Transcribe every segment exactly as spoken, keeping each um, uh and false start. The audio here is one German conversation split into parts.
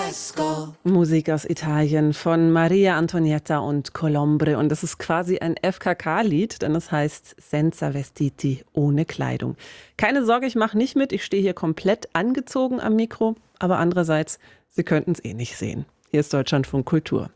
Musik aus Italien von Maria Antonietta und Colombre. Und das ist quasi ein F K K-Lied, denn es heißt Senza vestiti, ohne Kleidung. Keine Sorge, ich mache nicht mit. Ich stehe hier komplett angezogen am Mikro. Aber andererseits, Sie könnten es eh nicht sehen. Hier ist Deutschlandfunk Kultur.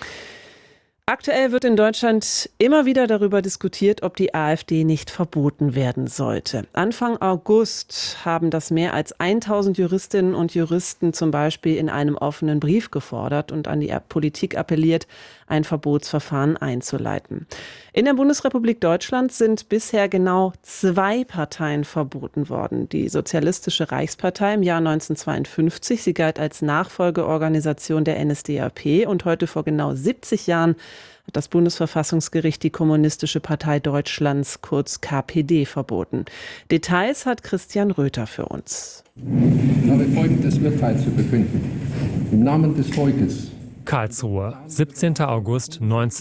Aktuell wird in Deutschland immer wieder darüber diskutiert, ob die AfD nicht verboten werden sollte. Anfang August haben das mehr als tausend Juristinnen und Juristen zum Beispiel in einem offenen Brief gefordert und an die Politik appelliert, ein Verbotsverfahren einzuleiten. In der Bundesrepublik Deutschland sind bisher genau zwei Parteien verboten worden. Die Sozialistische Reichspartei im Jahr neunzehnhundertzweiundfünfzig, sie galt als Nachfolgeorganisation der N S D A P, und heute vor genau siebzig Jahren hat das Bundesverfassungsgericht die Kommunistische Partei Deutschlands, kurz K P D, verboten. Details hat Christian Röther für uns. Ich habe folgendes Urteil zu verkünden. Im Namen des Volkes. Karlsruhe, siebzehnter August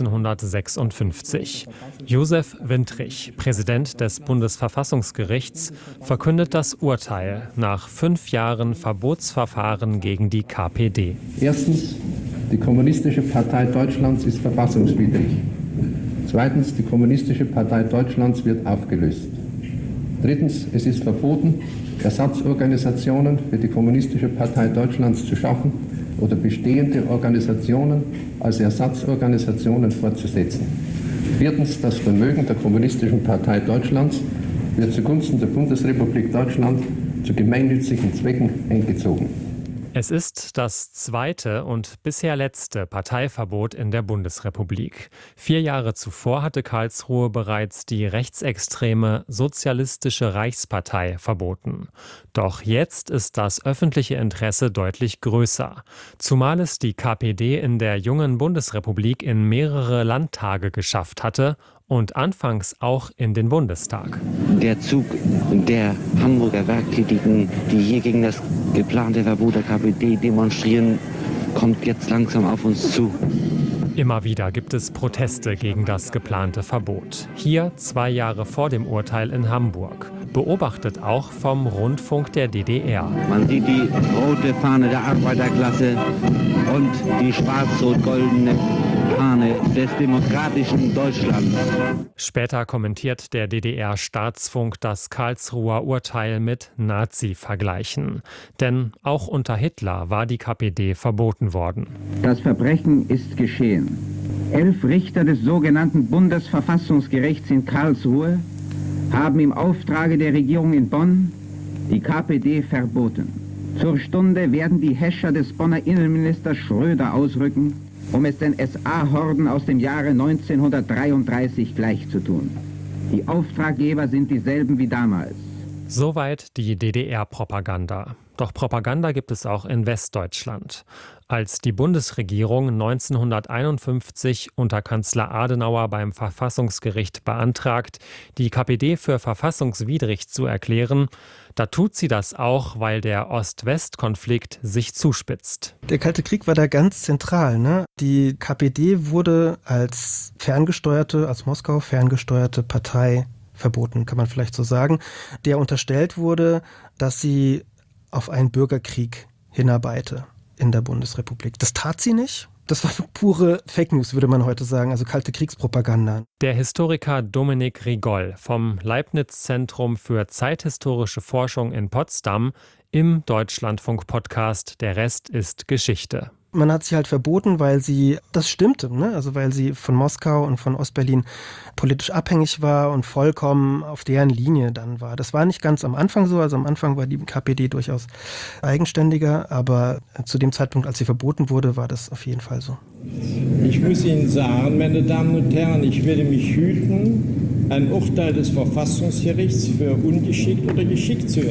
neunzehnhundertsechsundfünfzig. Josef Wintrich, Präsident des Bundesverfassungsgerichts, verkündet das Urteil nach fünf Jahren Verbotsverfahren gegen die K P D. Erstens, die Kommunistische Partei Deutschlands ist verfassungswidrig. Zweitens, die Kommunistische Partei Deutschlands wird aufgelöst. Drittens, es ist verboten, Ersatzorganisationen für die Kommunistische Partei Deutschlands zu schaffen oder bestehende Organisationen als Ersatzorganisationen fortzusetzen. Viertens, das Vermögen der Kommunistischen Partei Deutschlands wird zugunsten der Bundesrepublik Deutschland zu gemeinnützigen Zwecken eingezogen. Es ist das zweite und bisher letzte Parteiverbot in der Bundesrepublik. Vier Jahre zuvor hatte Karlsruhe bereits die rechtsextreme Sozialistische Reichspartei verboten. Doch jetzt ist das öffentliche Interesse deutlich größer, zumal es die K P D in der jungen Bundesrepublik in mehrere Landtage geschafft hatte und anfangs auch in den Bundestag. Der Zug der Hamburger Werktätigen, die hier gegen das geplante Verbot der K P D demonstrieren, kommt jetzt langsam auf uns zu. Immer wieder gibt es Proteste gegen das geplante Verbot. Hier zwei Jahre vor dem Urteil in Hamburg. Beobachtet auch vom Rundfunk der D D R. Man sieht die rote Fahne der Arbeiterklasse und die schwarz-rot-goldene Fahne des demokratischen Deutschlands. Später kommentiert der D D R-Staatsfunk das Karlsruher Urteil mit Nazi-Vergleichen. Denn auch unter Hitler war die K P D verboten worden. Das Verbrechen ist geschehen. Elf Richter des sogenannten Bundesverfassungsgerichts in Karlsruhe haben im Auftrage der Regierung in Bonn die K P D verboten. Zur Stunde werden die Häscher des Bonner Innenministers Schröder ausrücken, um es den S A-Horden aus dem Jahre neunzehnhundertdreiunddreißig gleichzutun. Die Auftraggeber sind dieselben wie damals. Soweit die D D R-Propaganda. Doch Propaganda gibt es auch in Westdeutschland. Als die Bundesregierung neunzehnhunderteinundfünfzig unter Kanzler Adenauer beim Verfassungsgericht beantragt, die K P D für verfassungswidrig zu erklären, da tut sie das auch, weil der Ost-West-Konflikt sich zuspitzt. Der Kalte Krieg war da ganz zentral, ne? Die K P D wurde als ferngesteuerte, als Moskau ferngesteuerte Partei verboten, kann man vielleicht so sagen, der unterstellt wurde, dass sie auf einen Bürgerkrieg hinarbeite in der Bundesrepublik. Das tat sie nicht. Das war pure Fake News, würde man heute sagen, also kalte Kriegspropaganda. Der Historiker Dominik Rigol vom Leibniz-Zentrum für zeithistorische Forschung in Potsdam im Deutschlandfunk-Podcast Der Rest ist Geschichte. Man hat sie halt verboten, weil sie, das stimmte, ne? Also weil sie von Moskau und von Ostberlin politisch abhängig war und vollkommen auf deren Linie dann war. Das war nicht ganz am Anfang so, also am Anfang war die K P D durchaus eigenständiger, aber zu dem Zeitpunkt, als sie verboten wurde, war das auf jeden Fall so. Ich muss Ihnen sagen, meine Damen und Herren, ich werde mich hüten, ein Urteil des Verfassungsgerichts für ungeschickt oder geschickt zu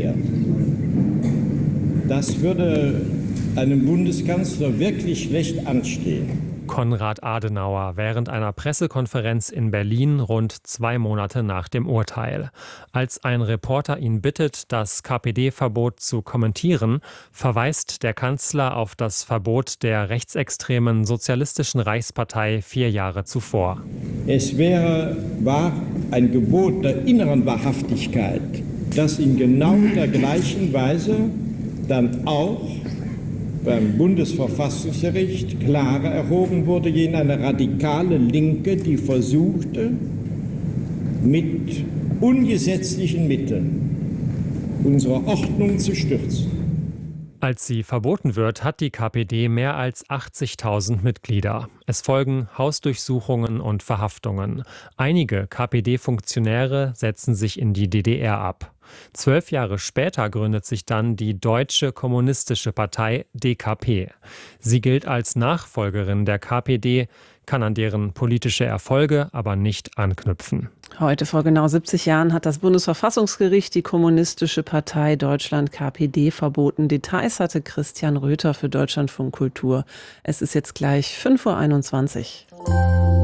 erklären. Das würde einem Bundeskanzler wirklich schlecht anstehen. Konrad Adenauer während einer Pressekonferenz in Berlin rund zwei Monate nach dem Urteil. Als ein Reporter ihn bittet, das K P D-Verbot zu kommentieren, verweist der Kanzler auf das Verbot der rechtsextremen Sozialistischen Reichspartei vier Jahre zuvor. Es wäre war ein Gebot der inneren Wahrhaftigkeit, das in genau der gleichen Weise dann auch beim Bundesverfassungsgericht klarer erhoben wurde gegen eine radikale Linke, die versuchte, mit ungesetzlichen Mitteln unsere Ordnung zu stürzen. Als sie verboten wird, hat die K P D mehr als achtzigtausend Mitglieder. Es folgen Hausdurchsuchungen und Verhaftungen. Einige K P D-Funktionäre setzen sich in die D D R ab. Zwölf Jahre später gründet sich dann die Deutsche Kommunistische Partei D K P. Sie gilt als Nachfolgerin der K P D, kann an deren politische Erfolge aber nicht anknüpfen. Heute vor genau siebzig Jahren hat das Bundesverfassungsgericht die Kommunistische Partei Deutschland K P D verboten. Details hatte Christian Röther für Deutschlandfunk Kultur. Es ist jetzt gleich fünf Uhr einundzwanzig.